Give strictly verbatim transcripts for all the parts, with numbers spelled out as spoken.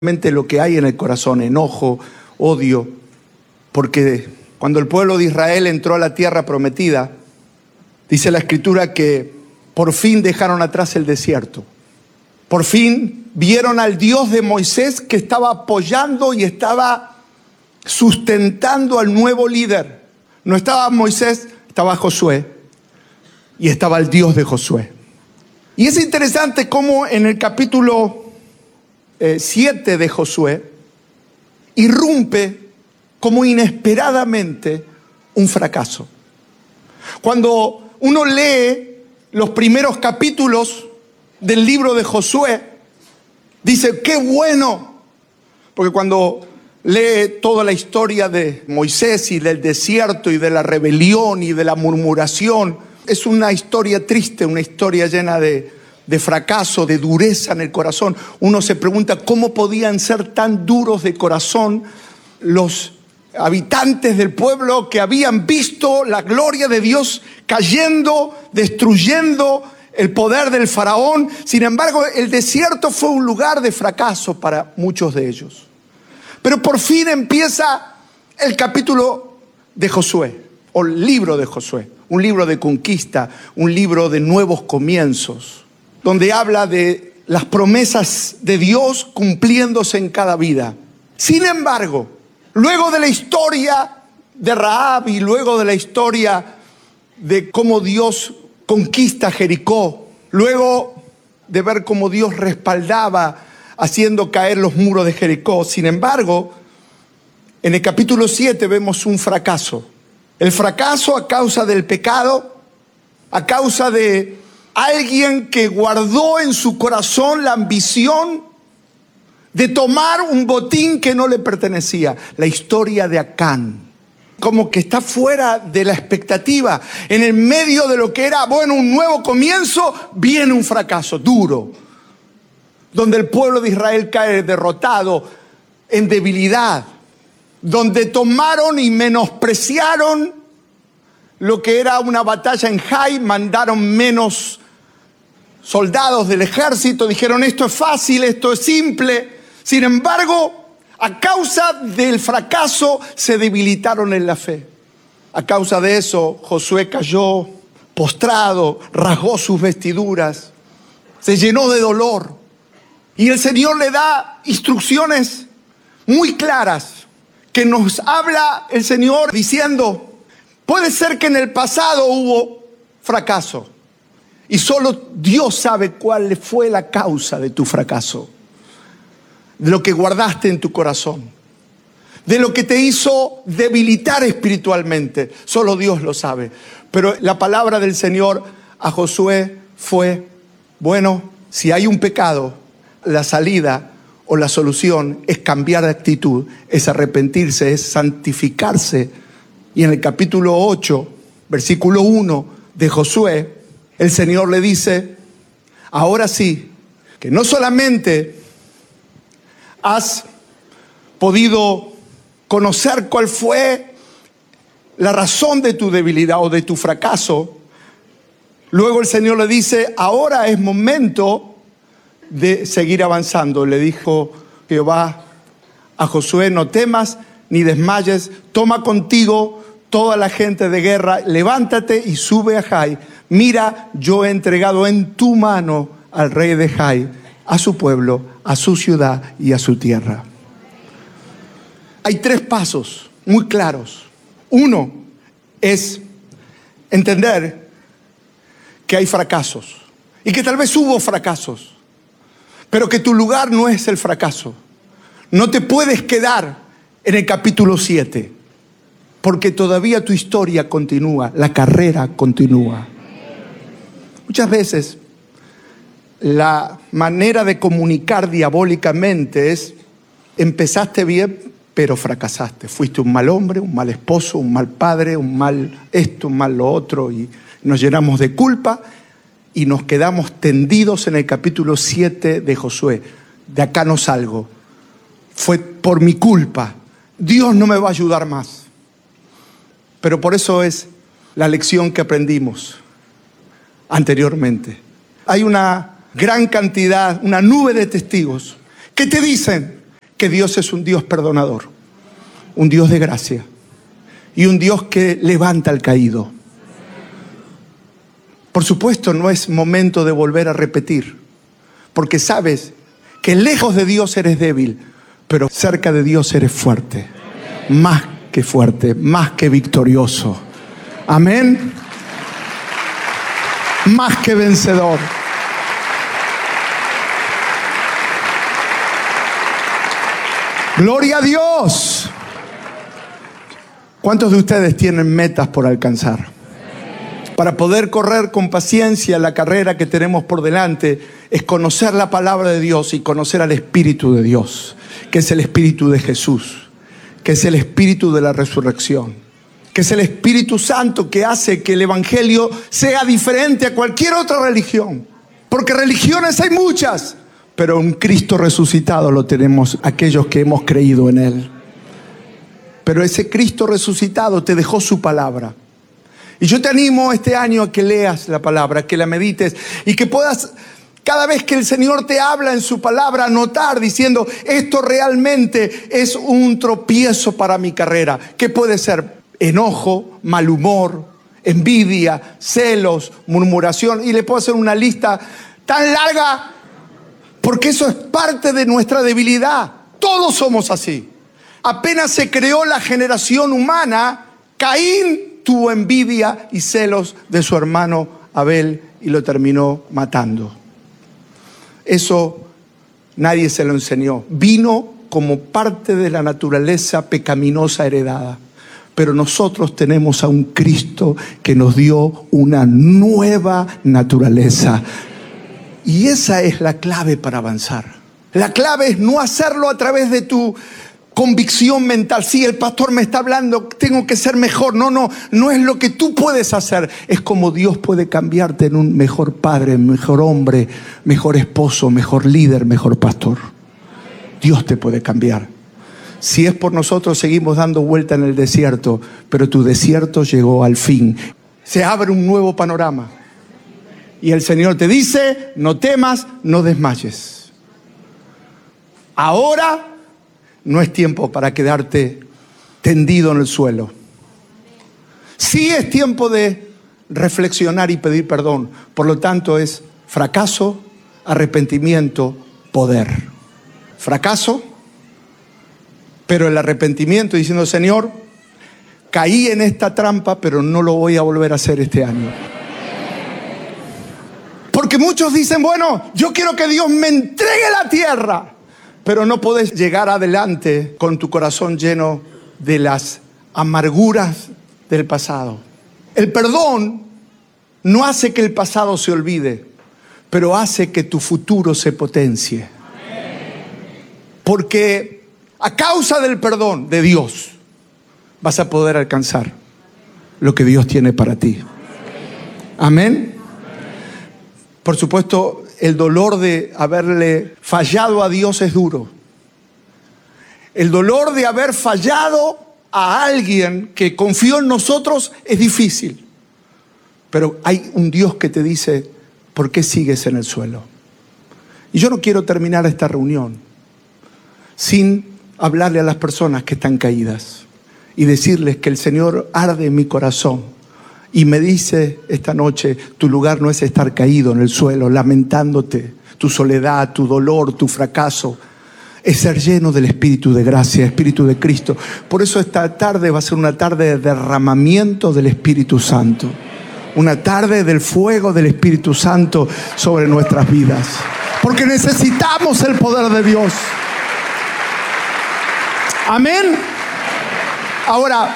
Lo que hay en el corazón, enojo, odio, porque cuando el pueblo de Israel entró a la tierra prometida, dice la Escritura que por fin dejaron atrás el desierto. Por fin vieron al Dios de Moisés que estaba apoyando y estaba sustentando al nuevo líder. No estaba Moisés, estaba Josué y estaba el Dios de Josué. Y es interesante cómo en el capítulo siete de Josué irrumpe como inesperadamente un fracaso. Cuando uno lee los primeros capítulos del libro de Josué, dice, ¡qué bueno! Porque cuando lee toda la historia de Moisés y del desierto y de la rebelión y de la murmuración, es una historia triste, una historia llena de de fracaso, de dureza en el corazón. Uno se pregunta cómo podían ser tan duros de corazón los habitantes del pueblo que habían visto la gloria de Dios cayendo, destruyendo el poder del faraón. Sin embargo, el desierto fue un lugar de fracaso para muchos de ellos. Pero por fin empieza el capítulo de Josué, o el libro de Josué, un libro de conquista, un libro de nuevos comienzos, donde habla de las promesas de Dios cumpliéndose en cada vida. Sin embargo, luego de la historia de Rahab y luego de la historia de cómo Dios conquista Jericó, luego de ver cómo Dios respaldaba haciendo caer los muros de Jericó, sin embargo, en el capítulo siete vemos un fracaso. El fracaso a causa del pecado, a causa de alguien que guardó en su corazón la ambición de tomar un botín que no le pertenecía. La historia de Acán, como que está fuera de la expectativa. En el medio de lo que era, bueno, un nuevo comienzo, viene un fracaso duro, donde el pueblo de Israel cae derrotado, en debilidad, donde tomaron y menospreciaron lo que era una batalla en Jai, mandaron menos soldados del ejército, dijeron esto es fácil, esto es simple. Sin embargo, a causa del fracaso se debilitaron en la fe. A causa de eso, Josué cayó postrado, rasgó sus vestiduras, se llenó de dolor. Y el Señor le da instrucciones muy claras que nos habla el Señor diciendo, puede ser que en el pasado hubo fracaso y solo Dios sabe cuál fue la causa de tu fracaso, de lo que guardaste en tu corazón, de lo que te hizo debilitar espiritualmente. Solo Dios lo sabe. Pero la palabra del Señor a Josué fue, bueno, si hay un pecado, la salida o la solución es cambiar de actitud, es arrepentirse, es santificarse. Y en el capítulo ocho, versículo uno de Josué, el Señor le dice, ahora sí, que no solamente has podido conocer cuál fue la razón de tu debilidad o de tu fracaso, luego el Señor le dice, ahora es momento de seguir avanzando. Le dijo Jehová a Josué, no temas ni desmayes, toma contigo toda la gente de guerra, levántate y sube a Jai. Mira, yo he entregado en tu mano al rey de Jai, a su pueblo, a su ciudad y a su tierra. Hay tres pasos muy claros. Uno es entender que hay fracasos y que tal vez hubo fracasos, pero que tu lugar no es el fracaso. No te puedes quedar en el capítulo siete, porque todavía tu historia continúa, la carrera continúa. Muchas veces la manera de comunicar diabólicamente es, empezaste bien, pero fracasaste. Fuiste un mal hombre, un mal esposo, un mal padre, un mal esto, un mal lo otro, y nos llenamos de culpa y nos quedamos tendidos en el capítulo siete de Josué. De acá no salgo. Fue por mi culpa. Dios no me va a ayudar más. Pero por eso es la lección que aprendimos anteriormente. Hay una gran cantidad, una nube de testigos que te dicen que Dios es un Dios perdonador, un Dios de gracia y un Dios que levanta al caído. Por supuesto, no es momento de volver a repetir, porque sabes que lejos de Dios eres débil, pero cerca de Dios eres fuerte, más que fuerte, más que victorioso. Amén. Más que vencedor. Gloria a Dios. ¿Cuántos de ustedes tienen metas por alcanzar? Para poder correr con paciencia la carrera que tenemos por delante, es conocer la palabra de Dios y conocer al Espíritu de Dios, que es el Espíritu de Jesús, que es el Espíritu de la resurrección, que es el Espíritu Santo que hace que el Evangelio sea diferente a cualquier otra religión. Porque religiones hay muchas, pero un Cristo resucitado lo tenemos aquellos que hemos creído en Él. Pero ese Cristo resucitado te dejó su palabra. Y yo te animo este año a que leas la palabra, que la medites y que puedas, cada vez que el Señor te habla en su palabra, anotar diciendo, esto realmente es un tropiezo para mi carrera. ¿Qué puede ser? Enojo, mal humor, envidia, celos, murmuración. Y le puedo hacer una lista tan larga, porque eso es parte de nuestra debilidad. Todos somos así. Apenas se creó la generación humana, Caín tuvo envidia y celos de su hermano Abel y lo terminó matando. Eso nadie se lo enseñó. Vino como parte de la naturaleza pecaminosa heredada. Pero nosotros tenemos a un Cristo que nos dio una nueva naturaleza. Y esa es la clave para avanzar. La clave es no hacerlo a través de tu convicción mental. Sí, el pastor me está hablando, tengo que ser mejor. No, no, no es lo que tú puedes hacer. Es como Dios puede cambiarte en un mejor padre, mejor hombre, mejor esposo, mejor líder, mejor pastor. Dios te puede cambiar. Si es por nosotros, seguimos dando vuelta en el desierto, pero tu desierto llegó al fin. Se abre un nuevo panorama. Y el Señor te dice, no temas, no desmayes. Ahora no es tiempo para quedarte tendido en el suelo. Sí es tiempo de reflexionar y pedir perdón. Por lo tanto, es fracaso, arrepentimiento, poder. Fracaso, pero el arrepentimiento diciendo, Señor, caí en esta trampa, pero no lo voy a volver a hacer este año. Porque muchos dicen, bueno, yo quiero que Dios me entregue la tierra. Pero no podés llegar adelante con tu corazón lleno de las amarguras del pasado. El perdón no hace que el pasado se olvide, pero hace que tu futuro se potencie. Porque a causa del perdón de Dios vas a poder alcanzar lo que Dios tiene para ti. Amén. Por supuesto, el dolor de haberle fallado a Dios es duro. El dolor de haber fallado a alguien que confió en nosotros es difícil. Pero hay un Dios que te dice, ¿por qué sigues en el suelo? Y yo no quiero terminar esta reunión sin hablarle a las personas que están caídas y decirles que el Señor arde en mi corazón. Y me dice esta noche, tu lugar no es estar caído en el suelo, lamentándote, tu soledad, tu dolor, tu fracaso. Es ser lleno del Espíritu de gracia, Espíritu de Cristo. Por eso esta tarde va a ser una tarde de derramamiento del Espíritu Santo. Una tarde del fuego del Espíritu Santo sobre nuestras vidas. Porque necesitamos el poder de Dios. Amén. Ahora,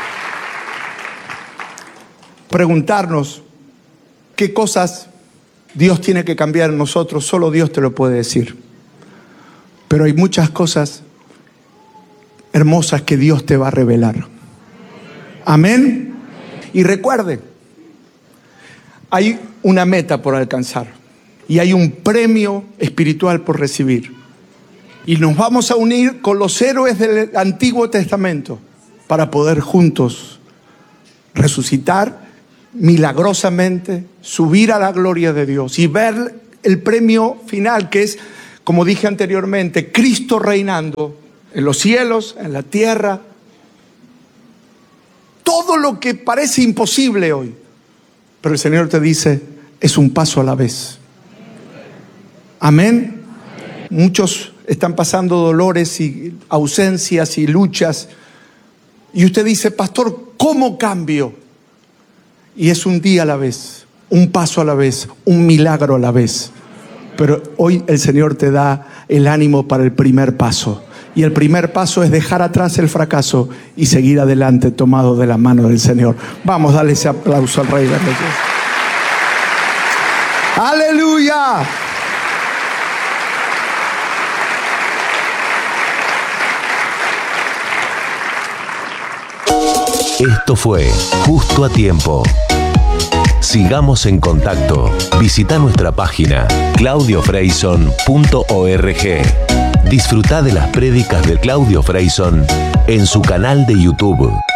preguntarnos qué cosas Dios tiene que cambiar en nosotros, solo Dios te lo puede decir. Pero hay muchas cosas hermosas que Dios te va a revelar. Amén. Y recuerde, hay una meta por alcanzar y hay un premio espiritual por recibir. Y nos vamos a unir con los héroes del Antiguo Testamento para poder juntos resucitar milagrosamente, subir a la gloria de Dios y ver el premio final, que es como dije anteriormente, Cristo reinando en los cielos, en la tierra. Todo lo que parece imposible hoy, pero el Señor te dice, es un paso a la vez. Amén. Muchos están pasando dolores y ausencias y luchas. Y usted dice, pastor, ¿cómo cambio? Y es un día a la vez, un paso a la vez, un milagro a la vez. Pero hoy el Señor te da el ánimo para el primer paso. Y el primer paso es dejar atrás el fracaso y seguir adelante tomado de la mano del Señor. Vamos, dale ese aplauso al Rey de Reyes. ¡Aleluya! Esto fue Justo a Tiempo. Sigamos en contacto. Visita nuestra página claudio freyson punto org. Disfruta de las prédicas de Claudio Freyson en su canal de YouTube.